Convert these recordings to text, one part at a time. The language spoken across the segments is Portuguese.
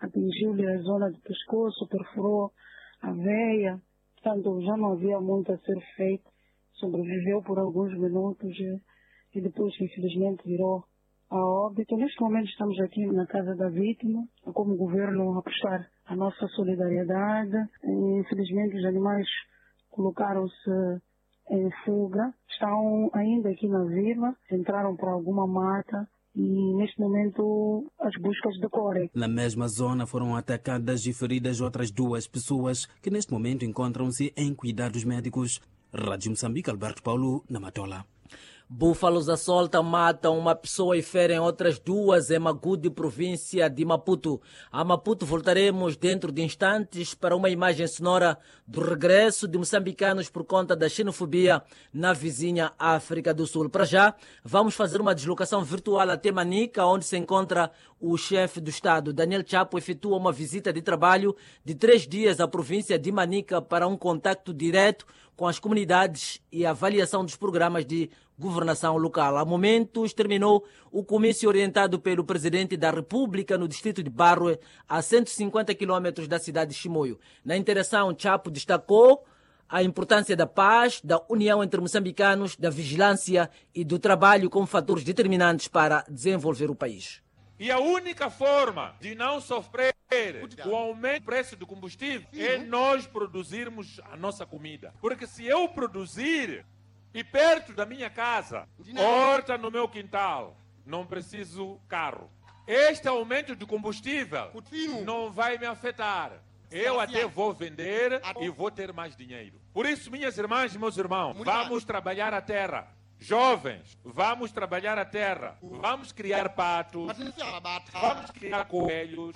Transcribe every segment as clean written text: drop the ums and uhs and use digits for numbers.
atingiu-lhe a zona do pescoço, perfurou a veia. Portanto, já não havia muito a ser feito. Sobreviveu por alguns minutos e depois, infelizmente, virou a óbito. Neste momento estamos aqui na casa da vítima, como governo a prestar a nossa solidariedade. E, infelizmente, os animais colocaram-se em fuga, estão ainda aqui na vila, entraram por alguma mata e neste momento as buscas decorrem. Na mesma zona foram atacadas e feridas outras 2 pessoas que neste momento encontram-se em cuidados médicos. Rádio Moçambique, Alberto Paulo, na Matola. Búfalos assaltam, matam uma pessoa e ferem outras 2 em Magude, província de Maputo. A Maputo voltaremos dentro de instantes para uma imagem sonora do regresso de moçambicanos por conta da xenofobia na vizinha África do Sul. Para já, vamos fazer uma deslocação virtual até Manica, onde se encontra o chefe do Estado. Daniel Chapo efetua uma visita de trabalho de 3 dias à província de Manica para um contacto direto com as comunidades e a avaliação dos programas de governação local. Há momentos terminou o comício orientado pelo Presidente da República no distrito de Barroe, a 150 quilômetros da cidade de Chimoio. Na interação, Chapo destacou a importância da paz, da união entre moçambicanos, da vigilância e do trabalho como fatores determinantes para desenvolver o país. E a única forma de não sofrer com o aumento do preço do combustível é nós produzirmos a nossa comida. Porque se eu produzir e perto da minha casa, horta no meu quintal, não preciso carro. Este aumento do combustível não vai me afetar. Eu até vou vender e vou ter mais dinheiro. Por isso, minhas irmãs e meus irmãos, vamos trabalhar a terra. Jovens, vamos trabalhar a terra. Vamos criar patos, vamos criar coelhos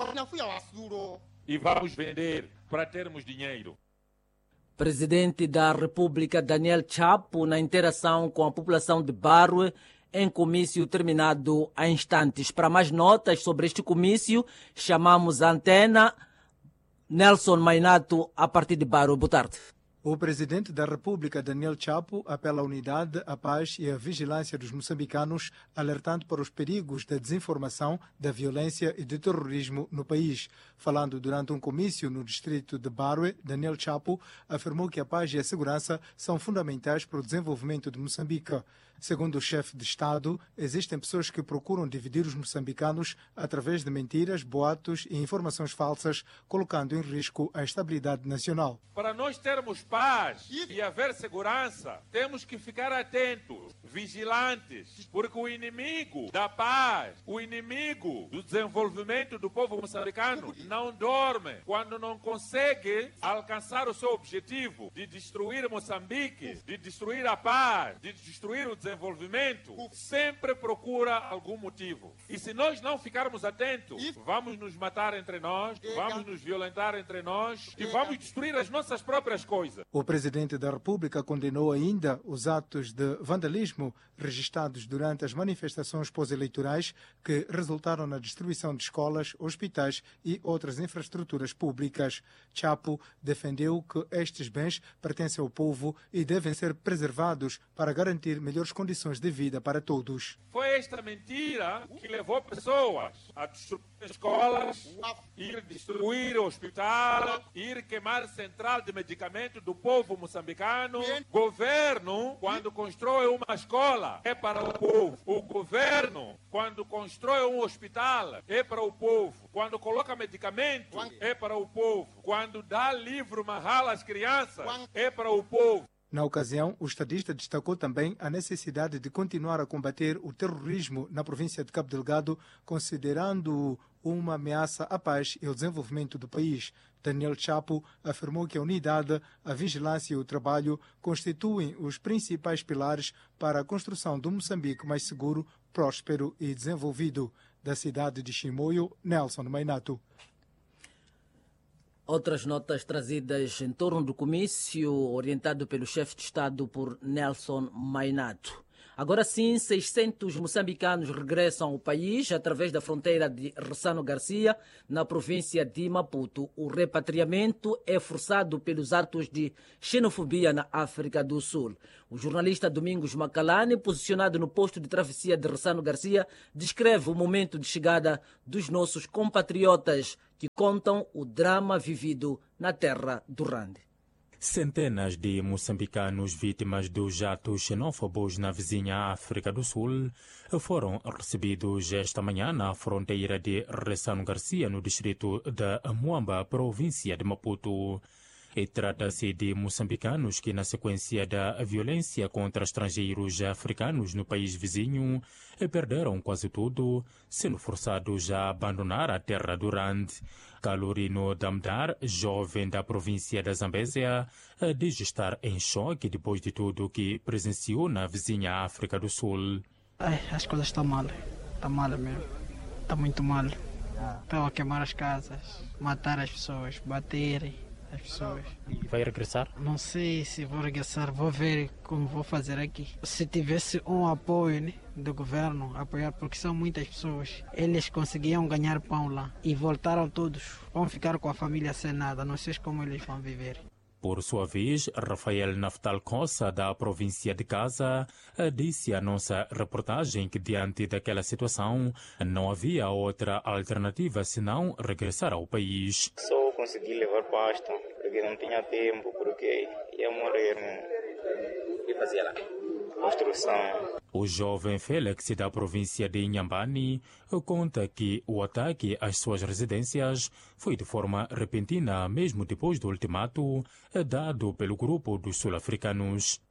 e vamos vender para termos dinheiro. Presidente da República Daniel Chapo na interação com a população de Barroe em comício terminado há instantes. Para mais notas sobre este comício, chamamos a antena Nelson Mainato a partir de Barroe. Boa tarde. O presidente da República, Daniel Chapo, apela à unidade, à paz e à vigilância dos moçambicanos, alertando para os perigos da desinformação, da violência e do terrorismo no país. Falando durante um comício no distrito de Barroe, Daniel Chapo afirmou que a paz e a segurança são fundamentais para o desenvolvimento de Moçambique. Segundo o chefe de Estado, existem pessoas que procuram dividir os moçambicanos através de mentiras, boatos e informações falsas, colocando em risco a estabilidade nacional. Para nós termos paz e haver segurança, temos que ficar atentos, vigilantes, porque o inimigo da paz, o inimigo do desenvolvimento do povo moçambicano não dorme quando não consegue alcançar o seu objetivo de destruir Moçambique, de destruir a paz, de destruir o desenvolvimento, sempre procura algum motivo. E se nós não ficarmos atentos, vamos nos matar entre nós, vamos nos violentar entre nós e vamos destruir as nossas próprias coisas. O presidente da República condenou ainda os atos de vandalismo registrados durante as manifestações pós-eleitorais que resultaram na destruição de escolas, hospitais e outras infraestruturas públicas. Chapo defendeu que estes bens pertencem ao povo e devem ser preservados para garantir melhores condições de vida para todos. Foi esta mentira que levou pessoas a destruir escolas, ir destruir o hospital, ir queimar central de medicamento do povo moçambicano. Governo, quando constrói uma escola, é para o povo. O governo, quando constrói um hospital, é para o povo. Quando coloca medicamento, é para o povo. Quando dá livro marral às crianças, é para o povo. Na ocasião, o estadista destacou também a necessidade de continuar a combater o terrorismo na província de Cabo Delgado, considerando-o uma ameaça à paz e ao desenvolvimento do país. Daniel Chapo afirmou que a unidade, a vigilância e o trabalho constituem os principais pilares para a construção de um Moçambique mais seguro, próspero e desenvolvido. Da cidade de Chimoio, Nelson Mainato. Outras notas trazidas em torno do comício, orientado pelo chefe de Estado por Nelson Mainato. Agora sim, 600 moçambicanos regressam ao país através da fronteira de Ressano Garcia, na província de Maputo. O repatriamento é forçado pelos atos de xenofobia na África do Sul. O jornalista Domingos Macalane, posicionado no posto de travessia de Ressano Garcia, descreve o momento de chegada dos nossos compatriotas que contam o drama vivido na terra do Rande. Centenas de moçambicanos vítimas dos atos xenófobos na vizinha África do Sul foram recebidos esta manhã na fronteira de Ressano Garcia, no distrito de Muamba, província de Maputo. E trata-se de moçambicanos que, na sequência da violência contra estrangeiros africanos no país vizinho, perderam quase tudo, sendo forçados a abandonar a terra do Rand. Calorino Damdar, jovem da província da Zambésia, diz estar em choque depois de tudo que presenciou na vizinha África do Sul. As coisas estão mal mesmo, está muito mal. Estão a queimar as casas, matar as pessoas, baterem as pessoas. E vai regressar? Não sei se vou regressar, vou ver como vou fazer aqui. Se tivesse um apoio, né, do governo, apoiar, porque são muitas pessoas. Eles conseguiam ganhar pão lá e voltaram todos. Vão ficar com a família sem nada, não sei como eles vão viver. Por sua vez, Rafael Naftal Cossa, da província de Gaza, disse à nossa reportagem que, diante daquela situação, não havia outra alternativa senão regressar ao país. Só consegui levar pasta, porque não tinha tempo, porque ia morrer. O que fazia lá? Construção. O jovem Félix, da província de Inhambane, conta que o ataque às suas residências foi de forma repentina, mesmo depois do ultimato dado pelo grupo dos sul-africanos.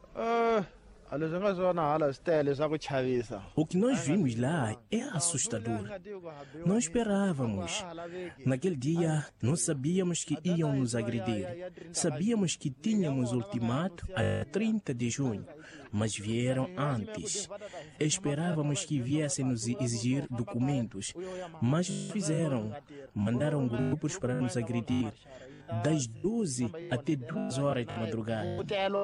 O que nós vimos lá é assustador. Não esperávamos. Naquele dia, não sabíamos que iam nos agredir. Sabíamos que tínhamos ultimato a 30 de junho, mas vieram antes. Esperávamos que viessem nos exigir documentos, mas fizeram. Mandaram grupos para nos agredir, das 12 até 2 horas da madrugada.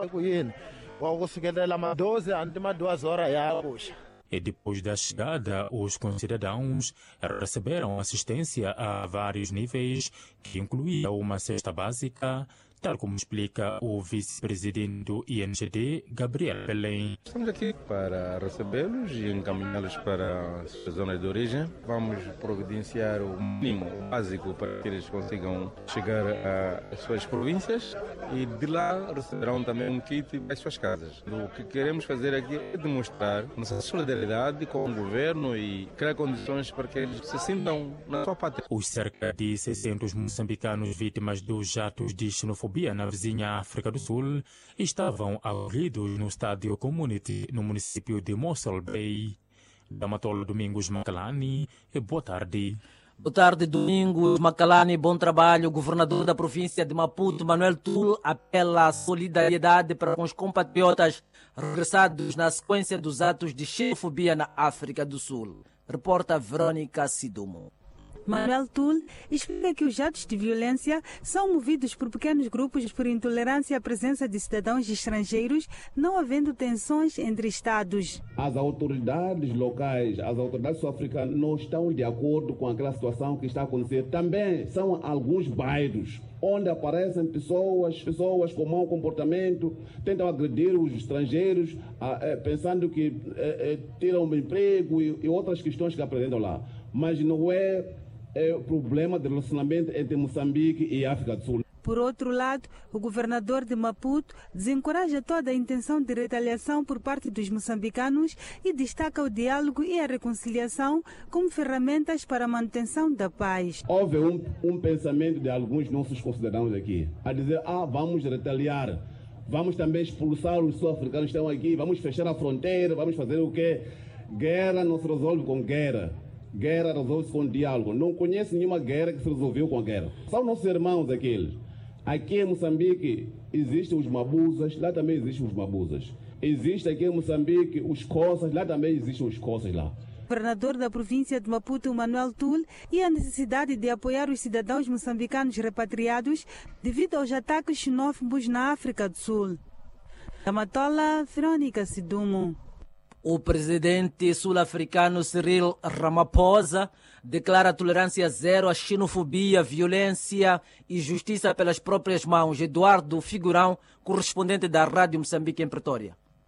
E depois da chegada, os concidadãos receberam assistência a vários níveis, que incluía uma cesta básica, tal como explica o vice-presidente do INGD, Gabriel Belém. Estamos aqui para recebê-los e encaminhá-los para as zonas de origem. Vamos providenciar o mínimo básico para que eles consigam chegar às suas províncias e de lá receberão também um kit para as suas casas. O que queremos fazer aqui é demonstrar nossa solidariedade com o governo e criar condições para que eles se sintam na sua pátria. Os cerca de 600 moçambicanos vítimas dos atos de xenofobia na vizinha África do Sul estavam acolhidos no estádio Community, no município de Mossel Bay. Damatolo Domingos Macalani, boa tarde. Boa tarde, Domingos Macalani, bom trabalho. O governador da província de Maputo, Manuel Tul, apela à solidariedade para com os compatriotas regressados na sequência dos atos de xenofobia na África do Sul. Reporta Verônica Sidumo. Manuel Tul explica que os atos de violência são movidos por pequenos grupos por intolerância à presença de cidadãos estrangeiros, não havendo tensões entre Estados. As autoridades locais, as autoridades sul-africanas não estão de acordo com aquela situação que está a acontecer. Também são alguns bairros onde aparecem pessoas com mau comportamento, tentam agredir os estrangeiros, pensando que tiram o emprego e outras questões que apresentam lá. Mas não é problema de relacionamento entre Moçambique e África do Sul. Por outro lado, o governador de Maputo desencoraja toda a intenção de retaliação por parte dos moçambicanos e destaca o diálogo e a reconciliação como ferramentas para a manutenção da paz. Houve um pensamento de alguns nossos concidadãos aqui, a dizer, vamos retaliar, vamos também expulsar os sul-africanos que estão aqui, vamos fechar a fronteira, vamos fazer o quê? Guerra não se resolve com guerra. Guerra resolve-se com diálogo. Não conheço nenhuma guerra que se resolveu com a guerra. São nossos irmãos aqueles. Aqui em Moçambique existem os mabuzas, lá também existem os mabuzas. Existe aqui em Moçambique os coças, lá também existem os coças lá. O governador da província de Maputo, Manuel Tul, e a necessidade de apoiar os cidadãos moçambicanos repatriados devido aos ataques xenófobos na África do Sul. Da Matola, Verônica Sidumo. O presidente sul-africano Cyril Ramaphosa declara tolerância zero à xenofobia, violência e justiça pelas próprias mãos. Eduardo Figurão, correspondente da Rádio Moçambique em Pretória.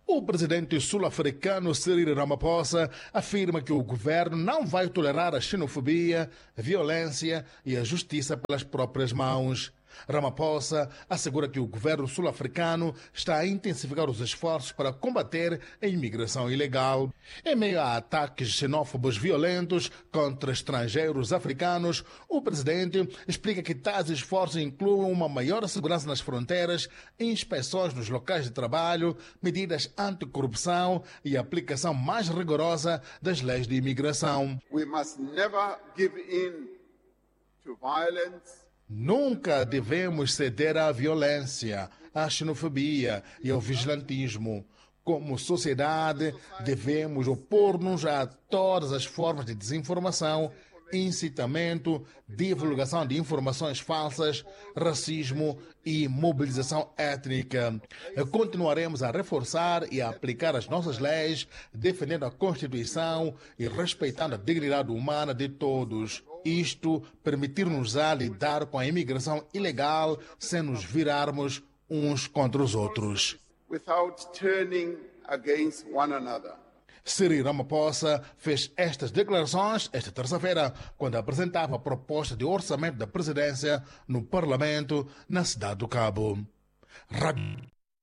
O presidente sul-africano Cyril Ramaphosa afirma que o governo não vai tolerar a xenofobia, a violência e a justiça pelas próprias mãos. Ramaphosa assegura que o governo sul-africano está a intensificar os esforços para combater a imigração ilegal. Em meio a ataques xenófobos violentos contra estrangeiros africanos, o presidente explica que tais esforços incluem uma maior segurança nas fronteiras, inspeções nos locais de trabalho, medidas anticorrupção e aplicação mais rigorosa das leis de imigração. We must never give in to violence. Nunca devemos ceder à violência, à xenofobia e ao vigilantismo. Como sociedade, devemos opor-nos a todas as formas de desinformação, incitamento, divulgação de informações falsas, racismo e mobilização étnica. Continuaremos a reforçar e a aplicar as nossas leis, defendendo a Constituição e respeitando a dignidade humana de todos. Isto permitir-nos a lidar com a imigração ilegal sem nos virarmos uns contra os outros. Without turning against one another. Cyril Ramaphosa fez estas declarações esta terça-feira, quando apresentava a proposta de orçamento da presidência no Parlamento, na cidade do Cabo. Rádio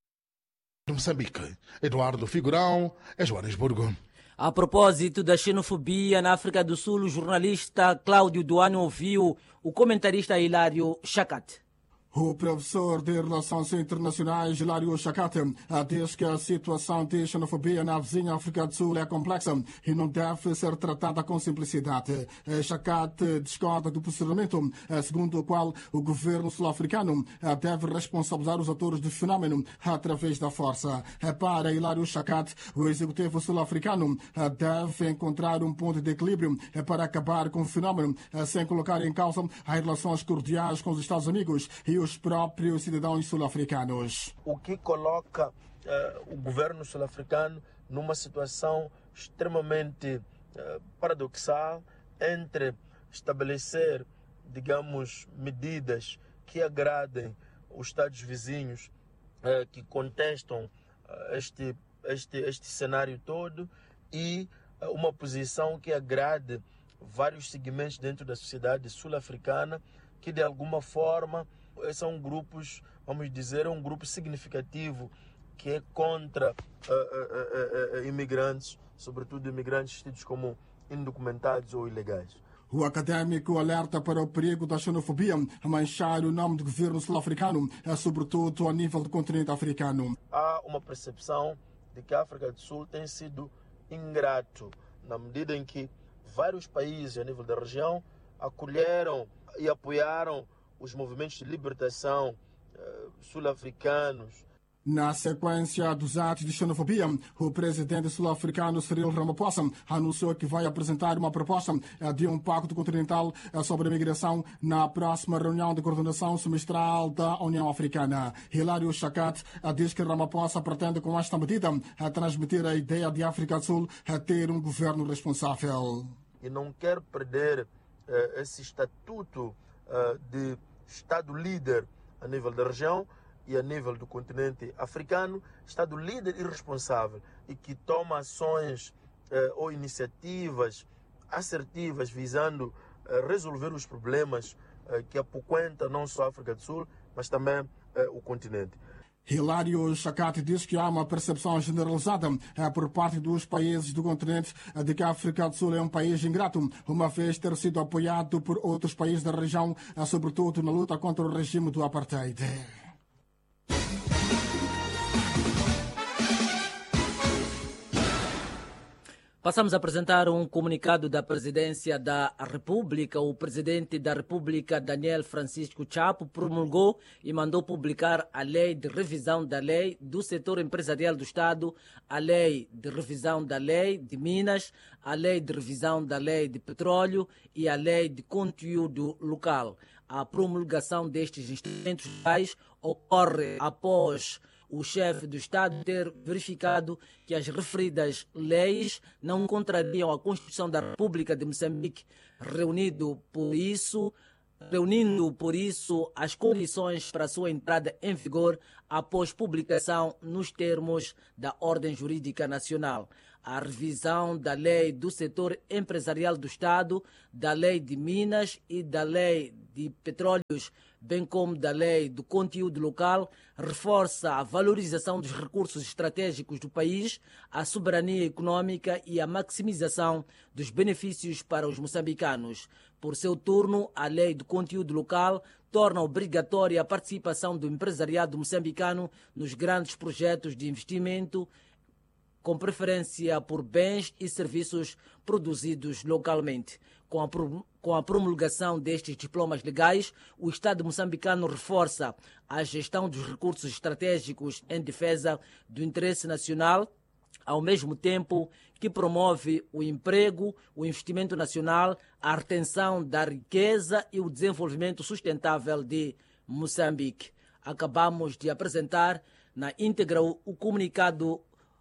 Moçambique, Eduardo Figurão, Joanesburgo. A propósito da xenofobia na África do Sul, o jornalista Cláudio Duano ouviu o comentarista Hilário Chacat. O professor de Relações Internacionais, Hilário Chacat, diz que a situação de xenofobia na vizinha África do Sul é complexa e não deve ser tratada com simplicidade. Chacat discorda do posicionamento segundo o qual o governo sul-africano deve responsabilizar os autores do fenómeno através da força. Para Hilário Chacat, o executivo sul-africano deve encontrar um ponto de equilíbrio para acabar com o fenómeno sem colocar em causa as relações cordiais com os Estados Amigos e os próprios cidadãos sul-africanos. O que coloca o governo sul-africano numa situação extremamente paradoxal entre estabelecer, digamos, medidas que agradem os Estados vizinhos que contestam este cenário todo e uma posição que agrade vários segmentos dentro da sociedade sul-africana que de alguma forma são grupos, vamos dizer, um grupo significativo que é contra imigrantes, sobretudo imigrantes tidos como indocumentados ou ilegais. O académico alerta para o perigo da xenofobia a manchar o nome do governo sul-africano, sobretudo a nível do continente africano. Há uma percepção de que a África do Sul tem sido ingrato, na medida em que vários países a nível da região acolheram e apoiaram os movimentos de libertação sul-africanos. Na sequência dos atos de xenofobia, o presidente sul-africano Cyril Ramaphosa anunciou que vai apresentar uma proposta de um pacto continental sobre a migração na próxima reunião de coordenação semestral da União Africana. Hilário Chacat diz que Ramaphosa pretende com esta medida transmitir a ideia de África do Sul ter um governo responsável. E não quer perder esse estatuto de Estado líder a nível da região e a nível do continente africano, Estado líder e responsável e que toma ações ou iniciativas assertivas visando resolver os problemas que apoquentam não só a África do Sul, mas também o continente. Hilário Chacat diz que há uma percepção generalizada por parte dos países do continente de que a África do Sul é um país ingrato, uma vez ter sido apoiado por outros países da região, sobretudo na luta contra o regime do apartheid. Passamos a apresentar um comunicado da Presidência da República. O Presidente da República, Daniel Francisco Chapo, promulgou e mandou publicar a Lei de Revisão da Lei do Setor Empresarial do Estado, a Lei de Revisão da Lei de Minas, a Lei de Revisão da Lei de Petróleo e a Lei de Conteúdo Local. A promulgação destes instrumentos legais ocorre após o chefe do Estado ter verificado que as referidas leis não contrariam a Constituição da República de Moçambique. Reunido por isso, reunindo, por isso, as condições para sua entrada em vigor após publicação nos termos da Ordem Jurídica Nacional. A revisão da Lei do Setor Empresarial do Estado, da Lei de Minas e da Lei de Petróleos, bem como da Lei do Conteúdo Local, reforça a valorização dos recursos estratégicos do país, a soberania econômica e a maximização dos benefícios para os moçambicanos. Por seu turno, a Lei do Conteúdo Local torna obrigatória a participação do empresariado moçambicano nos grandes projetos de investimento, com preferência por bens e serviços produzidos localmente. Com a promulgação destes diplomas legais, o Estado moçambicano reforça a gestão dos recursos estratégicos em defesa do interesse nacional, ao mesmo tempo que promove o emprego, o investimento nacional, a retenção da riqueza e o desenvolvimento sustentável de Moçambique. Acabamos de apresentar na íntegra o comunicado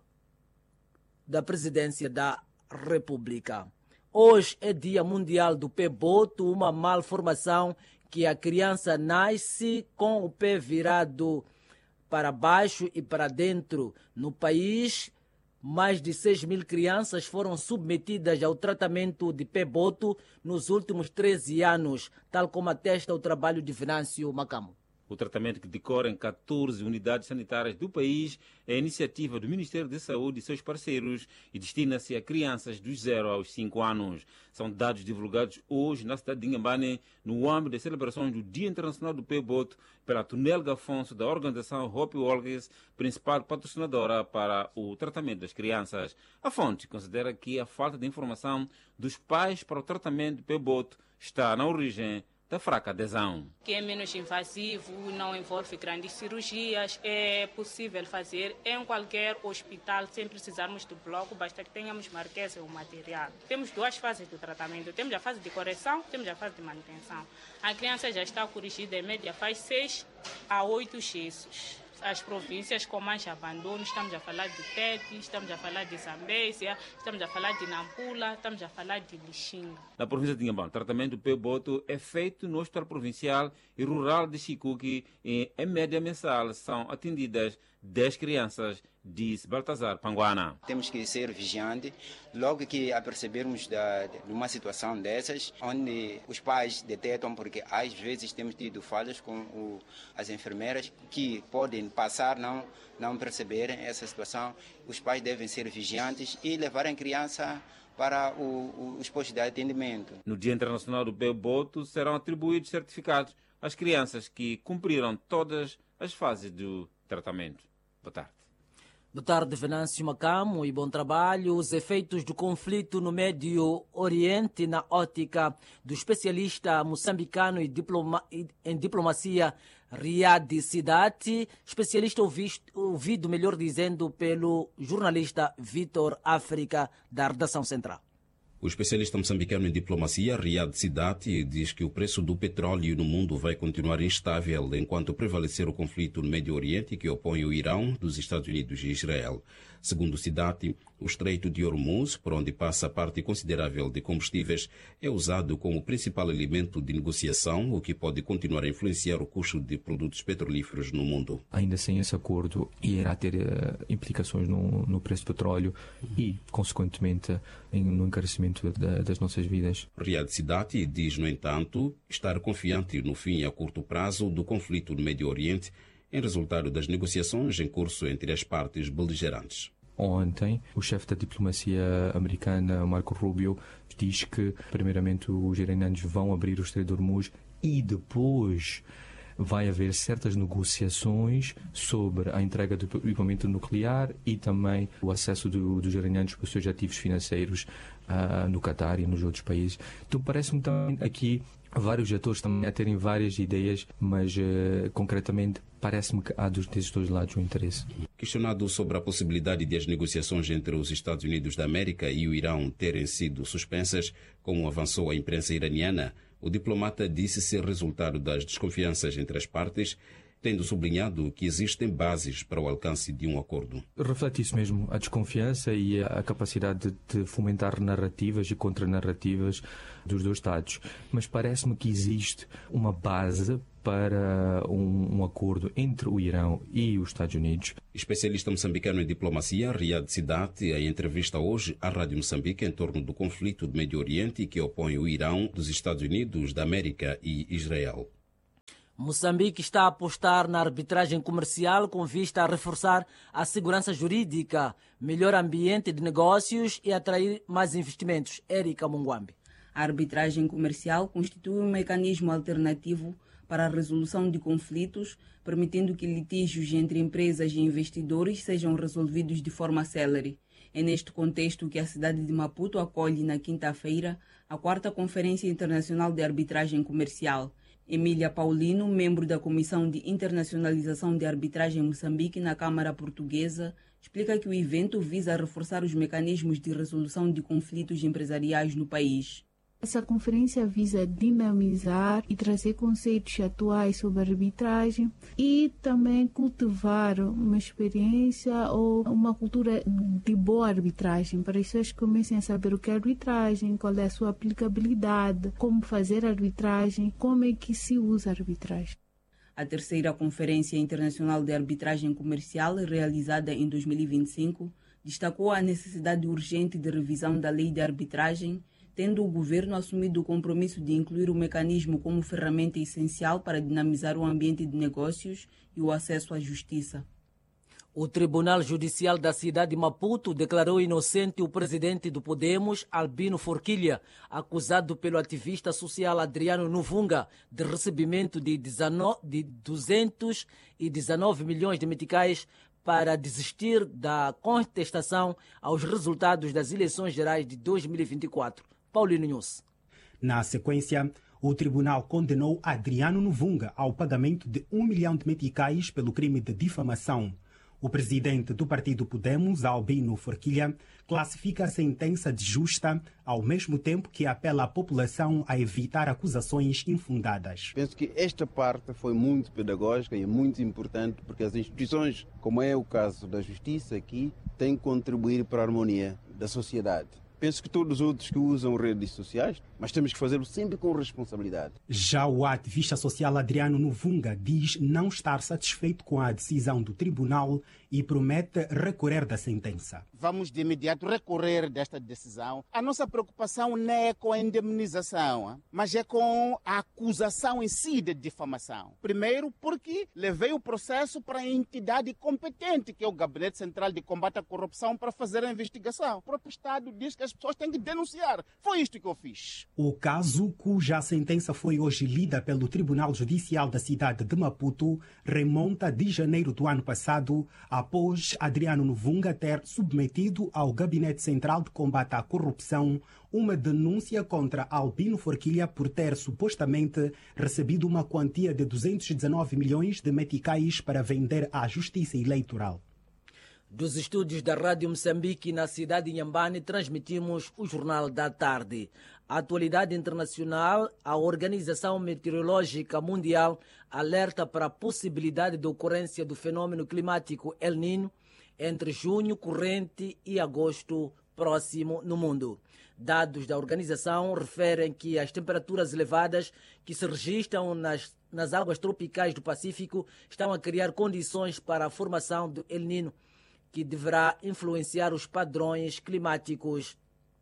da Presidência da República. Hoje é Dia Mundial do Pé Boto, uma malformação que a criança nasce com o pé virado para baixo e para dentro. No país, mais de 6.000 crianças foram submetidas ao tratamento de pé boto nos últimos 13 anos, tal como atesta o trabalho de Venâncio Macamo. O tratamento, que decorre em 14 unidades sanitárias do país, é a iniciativa do Ministério da Saúde e seus parceiros e destina-se a crianças dos 0 aos 5 anos. São dados divulgados hoje na cidade de Inhambane, no âmbito das celebrações do Dia Internacional do Pé Boto, pela Tunelga Afonso, da organização Hope Walkers, principal patrocinadora para o tratamento das crianças. A fonte considera que a falta de informação dos pais para o tratamento do pé boto está na origem da fraca adesão. Que é menos invasivo, não envolve grandes cirurgias, é possível fazer em qualquer hospital sem precisarmos do bloco, basta que tenhamos marquesa ou material. Temos 2 fases do tratamento, temos a fase de correção, temos a fase de manutenção. A criança já está corrigida, em média faz 6 a 8 gessos. As províncias com mais abandono, estamos a falar de Tete, estamos a falar de Zambésia, estamos a falar de Nampula, estamos a falar de Lixinga. Na província de Inhambane, o tratamento do pé boto é feito no Hospital Provincial e Rural de Chicuque e, em média mensal, são atendidas 10 crianças, disse Baltazar Panguana. Temos que ser vigiantes, logo que apercebermos de uma situação dessas, onde os pais detectam, porque às vezes temos tido falhas com as enfermeiras que podem passar, não perceberem essa situação. Os pais devem ser vigiantes e levarem a criança para os postos de atendimento. No Dia Internacional do Pé Boto serão atribuídos certificados às crianças que cumpriram todas as fases do tratamento. Boa tarde. Boa tarde, Venâncio Macamo, e bom trabalho. Os efeitos do conflito no Médio Oriente, na ótica do especialista moçambicano em diplomacia Riyad Sidati, especialista ouvido, melhor dizendo, pelo jornalista Vitor África, da Redação Central. O especialista moçambicano em diplomacia, Riyad Sidati, diz que o preço do petróleo no mundo vai continuar instável enquanto prevalecer o conflito no Médio Oriente que opõe o Irão dos Estados Unidos e Israel. Segundo Sidati, o Estreito de Hormuz, por onde passa parte considerável de combustíveis, é usado como principal elemento de negociação, o que pode continuar a influenciar o custo de produtos petrolíferos no mundo. Ainda sem esse acordo, irá ter implicações no preço do petróleo e, consequentemente, no encarecimento das nossas vidas. Riyad Sidati diz, no entanto, estar confiante no fim a curto prazo do conflito no Médio Oriente, em resultado das negociações em curso entre as partes beligerantes. Ontem, o chefe da diplomacia americana, Marco Rubio, diz que, primeiramente, os iranianos vão abrir o Estreito de Hormuz e depois vai haver certas negociações sobre a entrega do equipamento nuclear e também o acesso dos iranianos para os seus ativos financeiros no Catar e nos outros países. Então, parece-me também aqui vários atores também a terem várias ideias, mas concretamente parece-me que há desses dois lados um interesse. Questionado sobre a possibilidade de as negociações entre os Estados Unidos da América e o Irão terem sido suspensas, como avançou a imprensa iraniana, o diplomata disse ser resultado das desconfianças entre as partes tendo sublinhado que existem bases para o alcance de um acordo. Reflete isso mesmo, a desconfiança e a capacidade de fomentar narrativas e contranarrativas dos dois Estados. Mas parece-me que existe uma base para um acordo entre o Irão e os Estados Unidos. Especialista moçambicano em diplomacia, Riad Sidat, em entrevista hoje à Rádio Moçambique em torno do conflito do Médio Oriente que opõe o Irão dos Estados Unidos da América e Israel. Moçambique está a apostar na arbitragem comercial com vista a reforçar a segurança jurídica, melhor ambiente de negócios e atrair mais investimentos. Érica Munguambi. A arbitragem comercial constitui um mecanismo alternativo para a resolução de conflitos, permitindo que litígios entre empresas e investidores sejam resolvidos de forma célere. É neste contexto que a cidade de Maputo acolhe na quinta-feira a 4ª Conferência Internacional de Arbitragem Comercial. Emília Paulino, membro da Comissão de Internacionalização de Arbitragem Moçambique na Câmara Portuguesa, explica que o evento visa reforçar os mecanismos de resolução de conflitos empresariais no país. Essa conferência visa dinamizar e trazer conceitos atuais sobre arbitragem e também cultivar uma experiência ou uma cultura de boa arbitragem, para as pessoas que comecem a saber o que é arbitragem, qual é a sua aplicabilidade, como fazer arbitragem, como é que se usa a arbitragem. A 3ª Conferência Internacional de Arbitragem Comercial, realizada em 2025, destacou a necessidade urgente de revisão da lei de arbitragem, tendo o governo assumido o compromisso de incluir o mecanismo como ferramenta essencial para dinamizar o ambiente de negócios e o acesso à justiça. O Tribunal Judicial da cidade de Maputo declarou inocente o presidente do Podemos, Albino Forquilha, acusado pelo ativista social Adriano Nuvunga de recebimento de 219 milhões de meticais para desistir da contestação aos resultados das eleições gerais de 2024. Paulino Nunes. Na sequência, o tribunal condenou Adriano Nuvunga ao pagamento de 1 milhão de meticais pelo crime de difamação. O presidente do partido Podemos, Albino Forquilha, classifica a sentença de justa, ao mesmo tempo que apela à população a evitar acusações infundadas. Penso que esta parte foi muito pedagógica e muito importante, porque as instituições, como é o caso da justiça aqui, têm que contribuir para a harmonia da sociedade. Penso que todos os outros que usam redes sociais, mas temos que fazê-lo sempre com responsabilidade. Já o ativista social Adriano Nuvunga diz não estar satisfeito com a decisão do tribunal e promete recorrer da sentença. Vamos de imediato recorrer desta decisão. A nossa preocupação não é com a indemnização, mas é com a acusação em si de difamação. Primeiro, porque levei o processo para a entidade competente, que é o Gabinete Central de Combate à Corrupção, para fazer a investigação. O próprio Estado diz que as pessoas têm que denunciar. Foi isto que eu fiz. O caso, cuja sentença foi hoje lida pelo Tribunal Judicial da cidade de Maputo, remonta de janeiro do ano passado, após Adriano Nuvunga ter submetido ao Gabinete Central de Combate à Corrupção uma denúncia contra Albino Forquilha por ter supostamente recebido uma quantia de 219 milhões de meticais para vender à Justiça Eleitoral. Dos estúdios da Rádio Moçambique na cidade de Inhambane, transmitimos o Jornal da Tarde. A atualidade internacional, a Organização Meteorológica Mundial alerta para a possibilidade de ocorrência do fenômeno climático El Niño entre junho corrente e agosto próximo no mundo. Dados da organização referem que as temperaturas elevadas que se registram nas águas tropicais do Pacífico estão a criar condições para a formação do El Niño, que deverá influenciar os padrões climáticos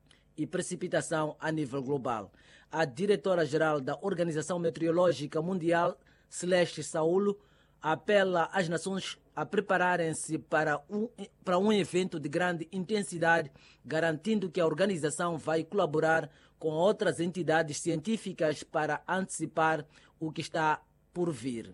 e precipitação a nível global. A diretora-geral da Organização Meteorológica Mundial, Celeste Saulo, apela às nações a prepararem-se para um evento de grande intensidade, garantindo que a organização vai colaborar com outras entidades científicas para antecipar o que está por vir.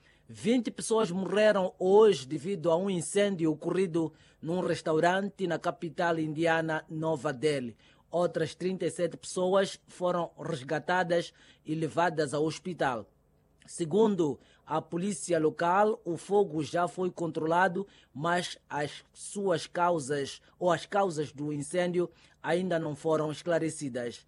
20 pessoas morreram hoje devido a um incêndio ocorrido num restaurante na capital indiana, Nova Delhi. Outras 37 pessoas foram resgatadas e levadas ao hospital. Segundo a polícia local, o fogo já foi controlado, mas as causas do incêndio ainda não foram esclarecidas.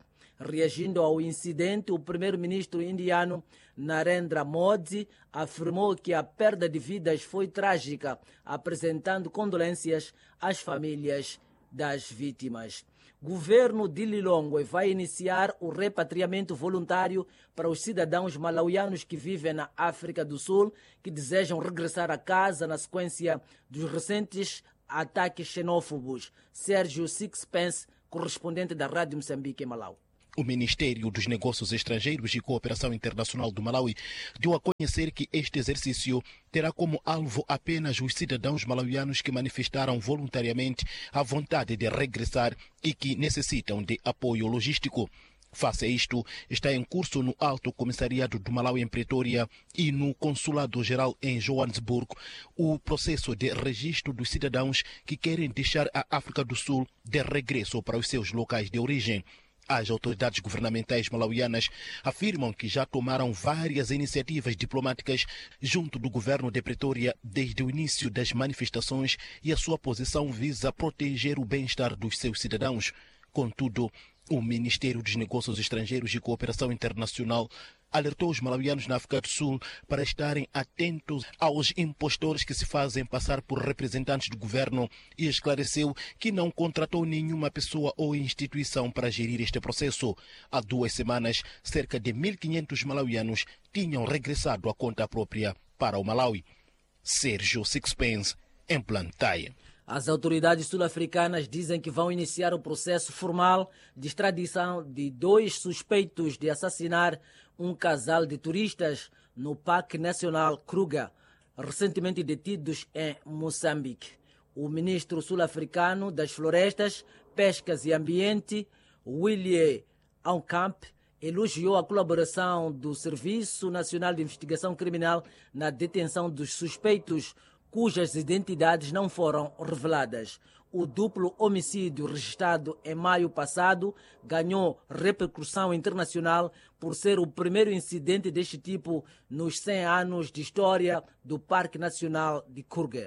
Reagindo ao incidente, o primeiro-ministro indiano Narendra Modi afirmou que a perda de vidas foi trágica, apresentando condolências às famílias das vítimas. Governo de Lilongwe vai iniciar o repatriamento voluntário para os cidadãos malauianos que vivem na África do Sul, que desejam regressar a casa na sequência dos recentes ataques xenófobos. Sérgio Sixpence, correspondente da Rádio Moçambique em Malau. O Ministério dos Negócios Estrangeiros e Cooperação Internacional do Malawi deu a conhecer que este exercício terá como alvo apenas os cidadãos malauianos que manifestaram voluntariamente a vontade de regressar e que necessitam de apoio logístico. Face a isto, está em curso no Alto Comissariado do Malawi em Pretória e no Consulado-Geral em Joanesburgo o processo de registro dos cidadãos que querem deixar a África do Sul de regresso para os seus locais de origem. As autoridades governamentais malauianas afirmam que já tomaram várias iniciativas diplomáticas junto do governo de Pretória desde o início das manifestações e a sua posição visa proteger o bem-estar dos seus cidadãos. Contudo, o Ministério dos Negócios Estrangeiros e Cooperação Internacional alertou os malauianos na África do Sul para estarem atentos aos impostores que se fazem passar por representantes do governo e esclareceu que não contratou nenhuma pessoa ou instituição para gerir este processo. Há 2 semanas, cerca de 1.500 malauianos tinham regressado à conta própria para o Malawi. Sérgio Sixpence, em Blantyre. As autoridades sul-africanas dizem que vão iniciar o processo formal de extradição de 2 suspeitos de assassinar um casal de turistas no Parque Nacional Kruger, recentemente detidos em Moçambique. O ministro sul-africano das Florestas, Pescas e Ambiente, William Aucamp, elogiou a colaboração do Serviço Nacional de Investigação Criminal na detenção dos suspeitos, cujas identidades não foram reveladas. O duplo homicídio registrado em maio passado ganhou repercussão internacional por ser o primeiro incidente deste tipo nos 100 anos de história do Parque Nacional de Kruger.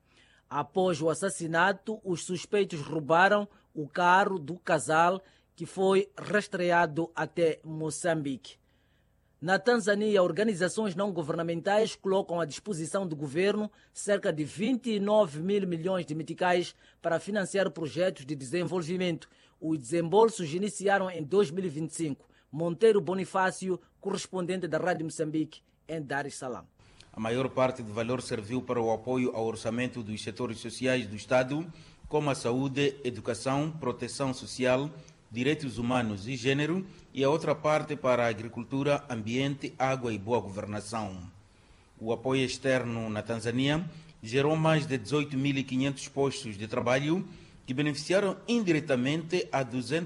Após o assassinato, os suspeitos roubaram o carro do casal, que foi rastreado até Moçambique. Na Tanzânia, organizações não governamentais colocam à disposição do governo cerca de 29 mil milhões de meticais para financiar projetos de desenvolvimento. Os desembolsos iniciaram em 2025. Monteiro Bonifácio, correspondente da Rádio Moçambique, em Dar es Salaam. A maior parte do valor serviu para o apoio ao orçamento dos setores sociais do Estado, como a saúde, educação, proteção social, direitos humanos e gênero, e a outra parte para a agricultura, ambiente, água e boa governação. O apoio externo na Tanzânia gerou mais de 18.500 postos de trabalho que beneficiaram indiretamente a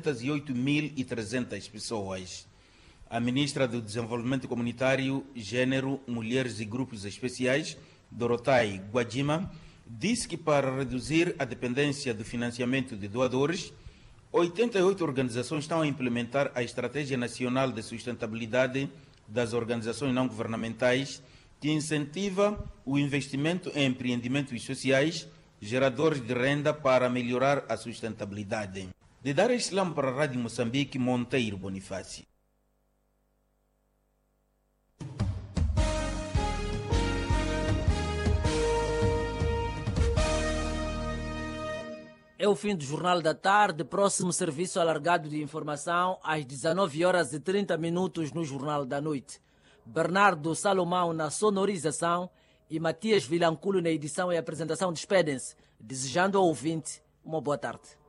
208.300 pessoas. A ministra do Desenvolvimento Comunitário, Gênero, Mulheres e Grupos Especiais, Dorothai Gwajima, disse que para reduzir a dependência do financiamento de doadores, 88 organizações estão a implementar a Estratégia Nacional de Sustentabilidade das Organizações Não Governamentais, que incentiva o investimento em empreendimentos sociais, geradores de renda para melhorar a sustentabilidade. De Dar es Salaam para a Rádio Moçambique, Monteiro Bonifácio. É o fim do Jornal da Tarde. Próximo serviço alargado de informação às 19h30 no Jornal da Noite. Bernardo Salomão na sonorização e Matias Vilanculo na edição e apresentação. Despedem-se, desejando ao ouvinte uma boa tarde.